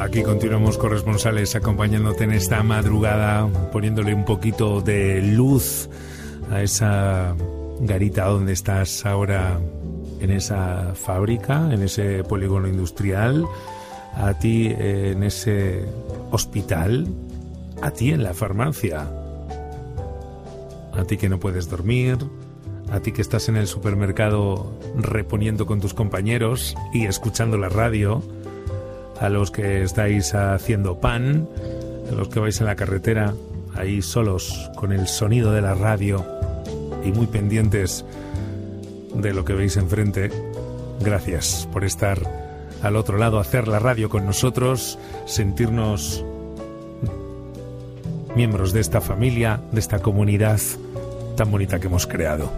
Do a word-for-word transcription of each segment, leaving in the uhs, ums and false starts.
Aquí continuamos corresponsales acompañándote en esta madrugada, poniéndole un poquito de luz a esa garita donde estás ahora, en esa fábrica, en ese polígono industrial, a ti en ese hospital, a ti en la farmacia, a ti que no puedes dormir, a ti que estás en el supermercado reponiendo con tus compañeros y escuchando la radio, a los que estáis haciendo pan, a los que vais en la carretera ahí solos con el sonido de la radio y muy pendientes de lo que veis enfrente. Gracias por estar al otro lado, hacer la radio con nosotros, sentirnos miembros de esta familia, de esta comunidad tan bonita que hemos creado.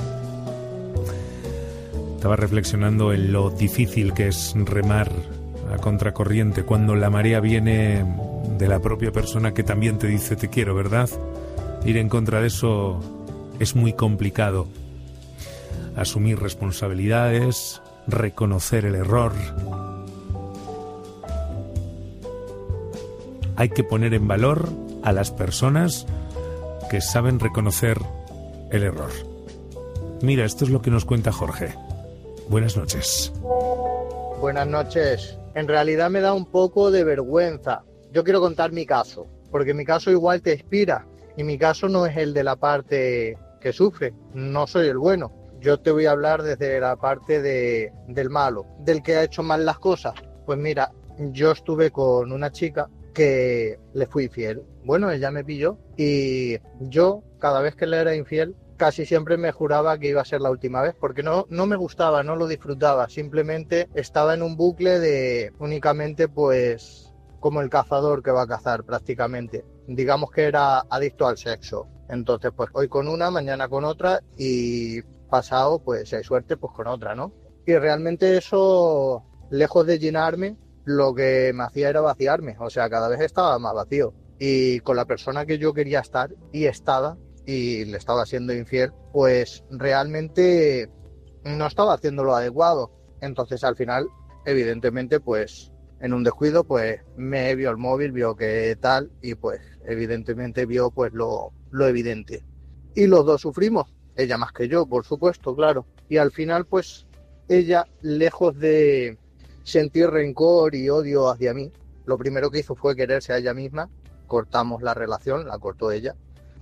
Estaba reflexionando en lo difícil que es remar a contracorriente cuando la marea viene de la propia persona que también te dice te quiero, ¿verdad? Ir en contra de eso es muy complicado. Asumir responsabilidades, reconocer el error. Hay que poner en valor a las personas que saben reconocer el error. Mira, esto es lo que nos cuenta Jorge. Buenas noches. Buenas noches. En realidad me da un poco de vergüenza. Yo quiero contar mi caso, porque mi caso igual te inspira. Y mi caso no es el de la parte que sufre. No soy el bueno. Yo te voy a hablar desde la parte de, del malo, del que ha hecho mal las cosas. Pues mira, yo estuve con una chica que le fui infiel. Bueno, ella me pilló y yo, cada vez que le era infiel, casi siempre me juraba que iba a ser la última vez, porque no, no me gustaba, no lo disfrutaba, simplemente estaba en un bucle de únicamente pues como el cazador que va a cazar prácticamente. Digamos que era adicto al sexo, entonces pues hoy con una, mañana con otra y pasado pues si hay suerte pues con otra, ¿no? Y realmente eso, lejos de llenarme, lo que me hacía era vaciarme, o sea, cada vez estaba más vacío y con la persona que yo quería estar y estaba y le estaba siendo infiel, pues realmente no estaba haciendo lo adecuado. Entonces al final, evidentemente, pues en un descuido, pues me vio el móvil, vio que tal y pues evidentemente vio pues lo, lo evidente. Y los dos sufrimos, ella más que yo, por supuesto, claro. Y al final, pues ella, lejos de sentir rencor y odio hacia mí, lo primero que hizo fue quererse a ella misma. Cortamos la relación, la cortó ella.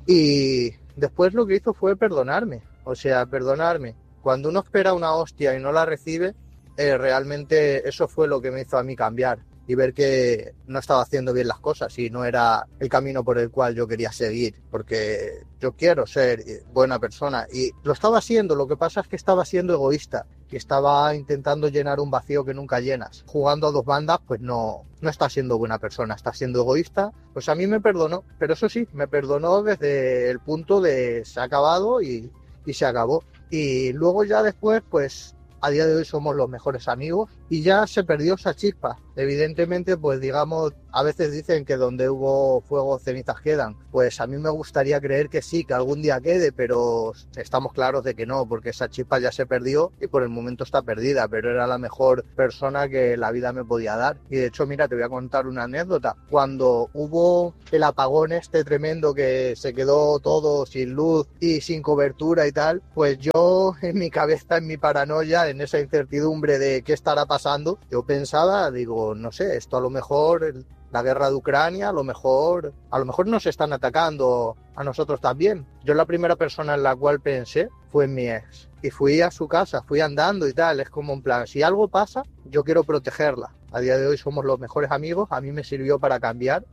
Y después lo que hizo fue perdonarme, o sea, perdonarme. Cuando uno espera una hostia y no la recibe, eh, realmente eso fue lo que me hizo a mí cambiar y ver que no estaba haciendo bien las cosas y no era el camino por el cual yo quería seguir, porque yo quiero ser buena persona y lo estaba haciendo, lo que pasa es que estaba siendo egoísta y estaba intentando llenar un vacío que nunca llenas. Jugando a dos bandas, pues no, no está siendo buena persona, está siendo egoísta. Pues a mí me perdonó, pero eso sí, me perdonó desde el punto de se ha acabado y, y se acabó. Y luego ya después, pues a día de hoy somos los mejores amigos y ya se perdió esa chispa. Evidentemente, pues digamos, a veces dicen que donde hubo fuego cenizas quedan. Pues a mí me gustaría creer que sí, que algún día quede, pero estamos claros de que no, porque esa chispa ya se perdió y por el momento está perdida, pero era la mejor persona que la vida me podía dar. Y de hecho, mira, te voy a contar una anécdota. Cuando hubo el apagón este tremendo que se quedó todo sin luz y sin cobertura y tal, pues yo en mi cabeza, en mi paranoia, en esa incertidumbre de qué estará pasando, yo pensaba, digo, no sé, esto a lo mejor, la guerra de Ucrania, a lo mejor, a lo mejor nos están atacando a nosotros también. Yo la primera persona en la cual pensé fue en mi ex. Y fui a su casa, fui andando y tal, es como un plan, si algo pasa, yo quiero protegerla. A día de hoy somos los mejores amigos, a mí me sirvió para cambiar.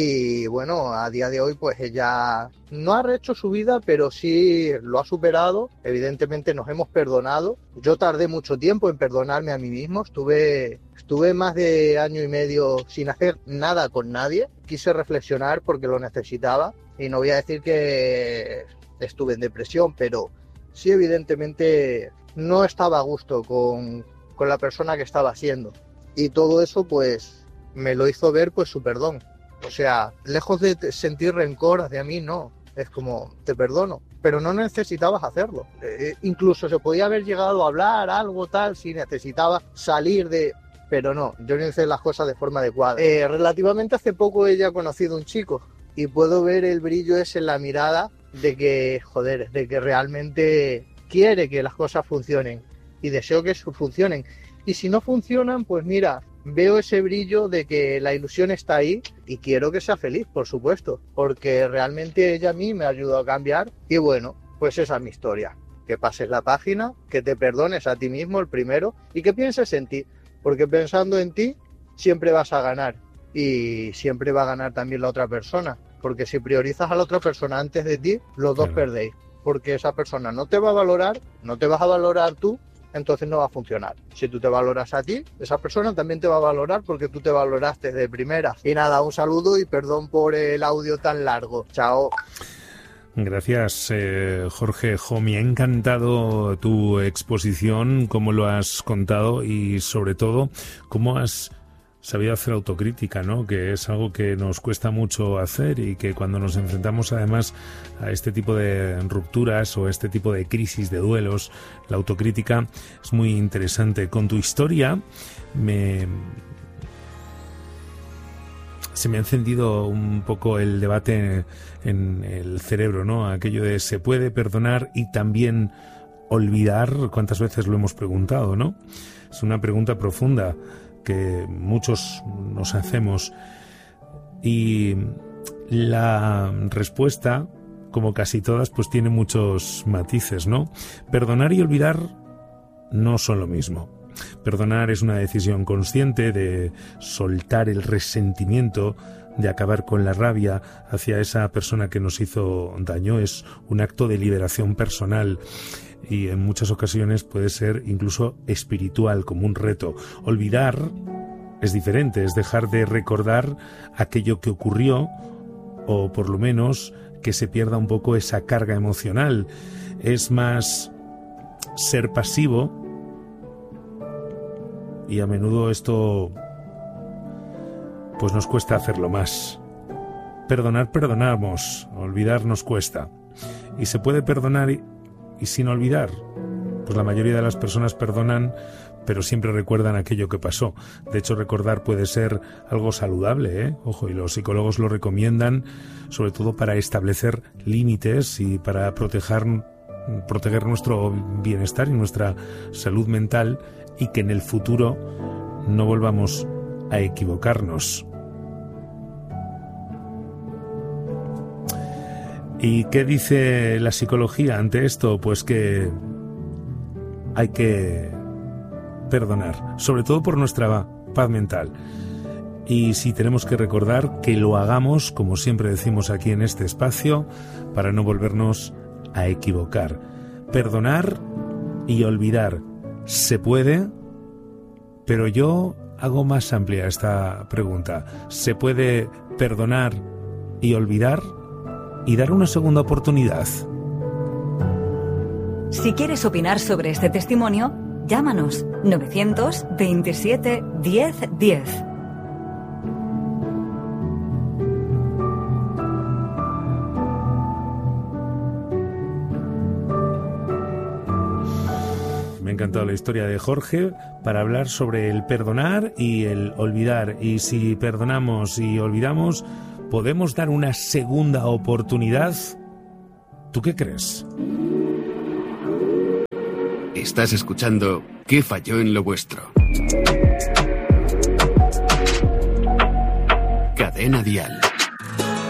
Y bueno, a día de hoy pues ella no ha rehecho su vida, pero sí lo ha superado. Evidentemente nos hemos perdonado. Yo tardé mucho tiempo en perdonarme a mí mismo. Estuve, estuve más de año y medio sin hacer nada con nadie. Quise reflexionar porque lo necesitaba. Y no voy a decir que estuve en depresión, pero sí evidentemente no estaba a gusto con, con la persona que estaba siendo. Y todo eso pues me lo hizo ver pues su perdón. O sea, lejos de sentir rencor hacia mí, no. Es como, te perdono. Pero no necesitabas hacerlo. Eh, incluso se podía haber llegado a hablar algo tal si necesitaba salir de... pero no, yo no hice las cosas de forma adecuada. Eh, relativamente hace poco ella ha conocido un chico y puedo ver el brillo ese en la mirada de que, joder, de que realmente quiere que las cosas funcionen y deseo que funcionen. Y si no funcionan, pues mira, veo ese brillo de que la ilusión está ahí y quiero que sea feliz, por supuesto, porque realmente ella a mí me ayudó a cambiar y bueno, pues esa es mi historia. Que pases la página, que te perdones a ti mismo el primero y que pienses en ti, porque pensando en ti siempre vas a ganar y siempre va a ganar también la otra persona, porque si priorizas a la otra persona antes de ti, los dos claro. perdéis, porque esa persona no te va a valorar, no te vas a valorar tú, entonces no va a funcionar. Si tú te valoras a ti, esa persona también te va a valorar porque tú te valoraste de primera. Y nada, un saludo y perdón por el audio tan largo. Chao. Gracias, eh, Jorge. Jo, me ha encantado tu exposición, cómo lo has contado y sobre todo cómo has sabido hacer autocrítica, ¿no? Que es algo que nos cuesta mucho hacer y que cuando nos enfrentamos además a este tipo de rupturas o este tipo de crisis, de duelos, la autocrítica es muy interesante. Con tu historia me... se me ha encendido un poco el debate en el cerebro, ¿no? Aquello de se puede perdonar y también olvidar. ¿Cuántas veces lo hemos preguntado, no? Es una pregunta profunda que muchos nos hacemos y la respuesta, como casi todas, pues tiene muchos matices, ¿no? Perdonar y olvidar no son lo mismo. Perdonar es una decisión consciente de soltar el resentimiento, de acabar con la rabia hacia esa persona que nos hizo daño. Es un acto de liberación personal y en muchas ocasiones puede ser incluso espiritual, como un reto. Olvidar es diferente, es dejar de recordar aquello que ocurrió o por lo menos que se pierda un poco esa carga emocional. Es más ser pasivo y a menudo esto pues nos cuesta hacerlo más. Perdonar, perdonamos, olvidar nos cuesta. Y se puede perdonar y, y sin olvidar. Pues la mayoría de las personas perdonan, pero siempre recuerdan aquello que pasó. De hecho, recordar puede ser algo saludable, ¿eh? Ojo, y los psicólogos lo recomiendan, sobre todo para establecer límites y para proteger, proteger nuestro bienestar y nuestra salud mental y que en el futuro no volvamos a equivocarnos. ¿Y qué dice la psicología ante esto? Pues que hay que perdonar, sobre todo por nuestra paz mental. Y si tenemos que recordar, que lo hagamos, como siempre decimos aquí en este espacio, para no volvernos a equivocar. Perdonar y olvidar se puede, pero yo hago más amplia esta pregunta. ¿Se puede perdonar y olvidar y dar una segunda oportunidad? Si quieres opinar sobre este testimonio, llámanos novecientos veintisiete diez diez. Me ha encantado la historia de Jorge para hablar sobre el perdonar y el olvidar. Y si perdonamos y olvidamos, ¿podemos dar una segunda oportunidad? ¿Tú qué crees? Estás escuchando ¿Qué falló en lo vuestro? Cadena Dial.